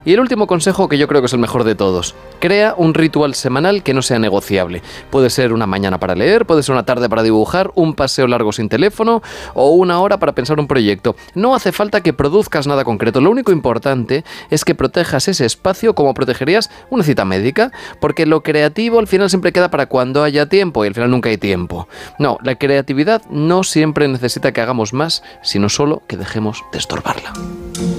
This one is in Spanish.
Y el último consejo, que yo creo que es el mejor de todos: crea un ritual semanal que no sea negociable. Puede ser una mañana para leer, puede ser una tarde para dibujar, un paseo largo sin teléfono o una hora para pensar un proyecto. No hace falta que produzcas nada concreto, lo único importante es que protejas ese espacio como protegerías una cita médica, porque lo creativo al final siempre queda para cuando haya tiempo y al final nunca hay tiempo. No, la creatividad no siempre necesita que hagamos más, sino solo que dejemos de estorbarla.